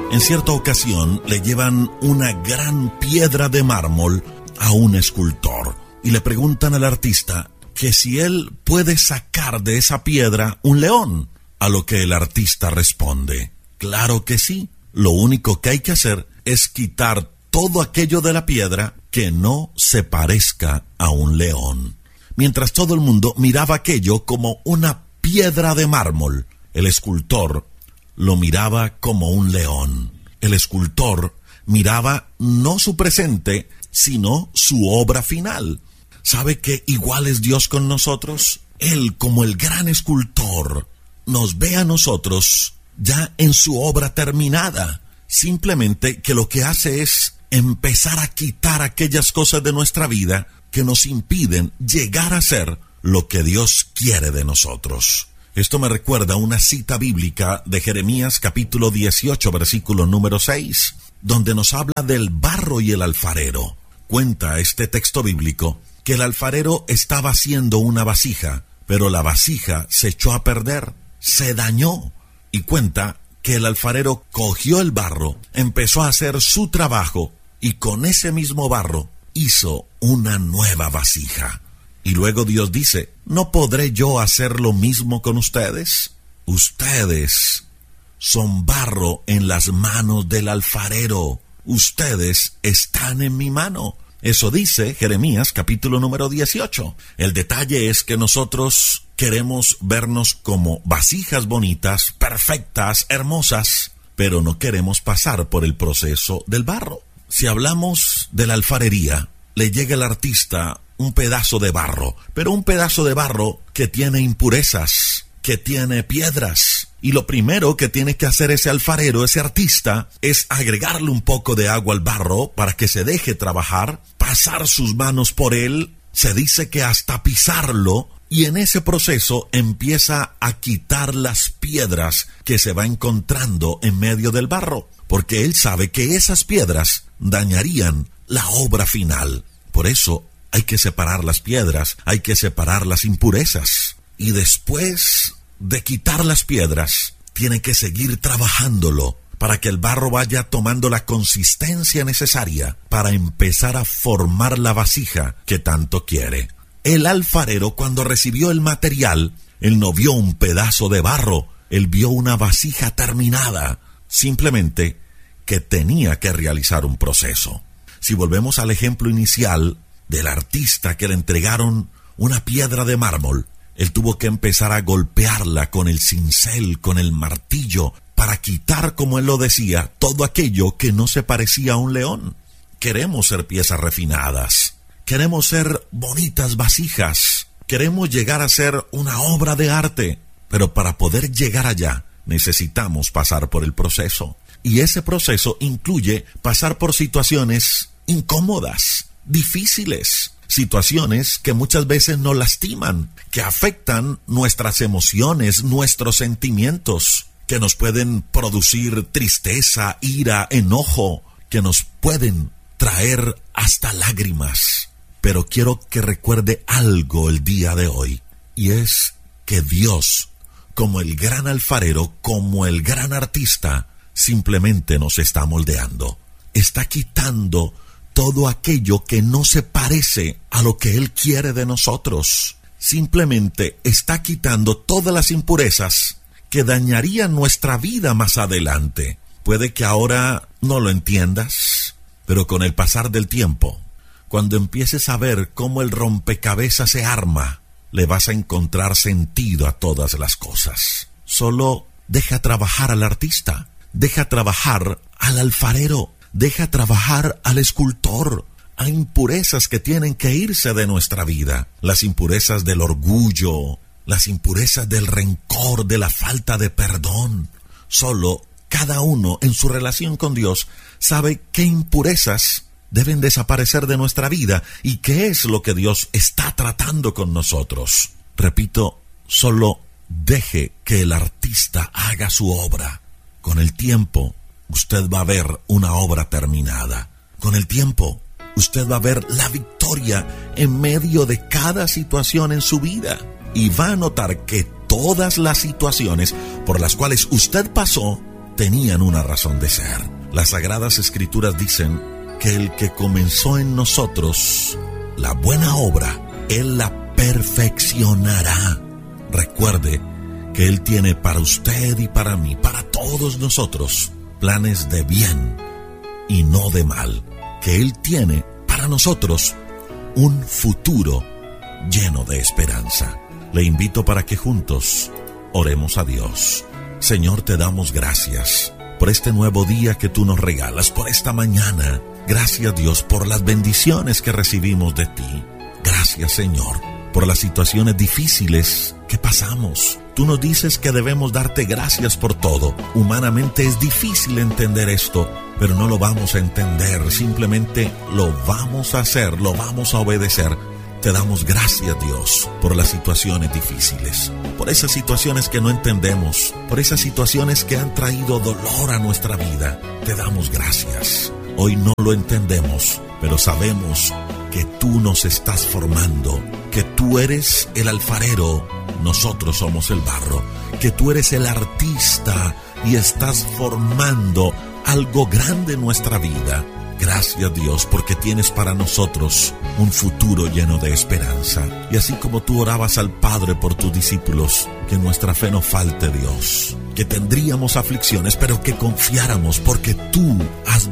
En cierta ocasión le llevan una gran piedra de mármol a un escultor y le preguntan al artista que si él puede sacar de esa piedra un león, a lo que el artista responde: claro que sí, lo único que hay que hacer es quitar todo aquello de la piedra que no se parezca a un león. Mientras todo el mundo miraba aquello como una piedra de mármol, el escultor lo miraba como un león. El escultor miraba no su presente, sino su obra final. ¿Sabe que igual es Dios con nosotros? Él, como el gran escultor, nos ve a nosotros ya en su obra terminada. Simplemente que lo que hace es empezar a quitar aquellas cosas de nuestra vida que nos impiden llegar a ser lo que Dios quiere de nosotros. Esto me recuerda una cita bíblica de Jeremías capítulo 18, versículo número 6, donde nos habla del barro y el alfarero. Cuenta este texto bíblico que el alfarero estaba haciendo una vasija, pero la vasija se echó a perder, se dañó. Y cuenta que el alfarero cogió el barro, empezó a hacer su trabajo y con ese mismo barro hizo una nueva vasija. Y luego Dios dice: ¿no podré yo hacer lo mismo con ustedes? Ustedes son barro en las manos del alfarero. Ustedes están en mi mano. Eso dice Jeremías capítulo número 18. El detalle es que nosotros queremos vernos como vasijas bonitas, perfectas, hermosas, pero no queremos pasar por el proceso del barro. Si hablamos de la alfarería, le llega al artista un pedazo de barro, pero un pedazo de barro que tiene impurezas, que tiene piedras. Y lo primero que tiene que hacer ese alfarero, ese artista, es agregarle un poco de agua al barro para que se deje trabajar, pasar sus manos por él, se dice que hasta pisarlo, y en ese proceso empieza a quitar las piedras que se va encontrando en medio del barro, porque él sabe que esas piedras dañarían la obra final. Por eso hay que separar las piedras, hay que separar las impurezas. Y después de quitar las piedras, tiene que seguir trabajándolo para que el barro vaya tomando la consistencia necesaria para empezar a formar la vasija que tanto quiere. El alfarero, cuando recibió el material, él no vio un pedazo de barro, él vio una vasija terminada, simplemente que tenía que realizar un proceso. Si volvemos al ejemplo inicial del artista que le entregaron una piedra de mármol, él tuvo que empezar a golpearla con el cincel, con el martillo, para quitar, como él lo decía, todo aquello que no se parecía a un león. Queremos ser piezas refinadas, queremos ser bonitas vasijas, queremos llegar a ser una obra de arte, pero para poder llegar allá necesitamos pasar por el proceso. Y ese proceso incluye pasar por situaciones incómodas, difíciles, situaciones que muchas veces nos lastiman, que afectan nuestras emociones, nuestros sentimientos, que nos pueden producir tristeza, ira, enojo, que nos pueden traer hasta lágrimas. Pero quiero que recuerde algo el día de hoy, y es que Dios, como el gran alfarero, como el gran artista, simplemente nos está moldeando, está quitando todo aquello que no se parece a lo que Él quiere de nosotros. Simplemente está quitando todas las impurezas que dañarían nuestra vida más adelante. Puede que ahora no lo entiendas, pero con el pasar del tiempo, cuando empieces a ver cómo el rompecabezas se arma, le vas a encontrar sentido a todas las cosas. Solo deja trabajar al artista, deja trabajar al alfarero, deja trabajar al escultor. Hay impurezas que tienen que irse de nuestra vida. Las impurezas del orgullo, las impurezas del rencor, de la falta de perdón. Solo cada uno en su relación con Dios sabe qué impurezas deben desaparecer de nuestra vida y qué es lo que Dios está tratando con nosotros. Repito, solo deje que el artista haga su obra. Con el tiempo, usted va a ver una obra terminada. Con el tiempo, usted va a ver la victoria en medio de cada situación en su vida. Y va a notar que todas las situaciones por las cuales usted pasó tenían una razón de ser. Las Sagradas Escrituras dicen que el que comenzó en nosotros la buena obra, Él la perfeccionará. Recuerde que Él tiene para usted y para mí, para todos nosotros, planes de bien y no de mal. Que Él tiene para nosotros un futuro lleno de esperanza. Le invito para que juntos oremos a Dios. Señor, te damos gracias por este nuevo día que tú nos regalas, por esta mañana. Gracias, Dios, por las bendiciones que recibimos de ti. Gracias, Señor, por las situaciones difíciles que pasamos. Tú nos dices que debemos darte gracias por todo. Humanamente es difícil entender esto, pero no lo vamos a entender. Simplemente lo vamos a hacer, lo vamos a obedecer. Te damos gracias, Dios, por las situaciones difíciles, por esas situaciones que no entendemos, por esas situaciones que han traído dolor a nuestra vida. Te damos gracias. Hoy no lo entendemos, pero sabemos que tú nos estás formando, que tú eres el alfarero, nosotros somos el barro, que tú eres el artista y estás formando algo grande en nuestra vida. Gracias, Dios, porque tienes para nosotros un futuro lleno de esperanza. Y así como tú orabas al Padre por tus discípulos, que nuestra fe no falte, Dios, que tendríamos aflicciones, pero que confiáramos porque tú has